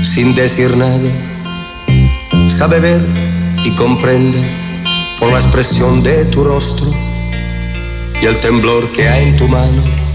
sin decir nada. Sabe ver y comprende por la expresión de tu rostro y el temblor que hay en tu mano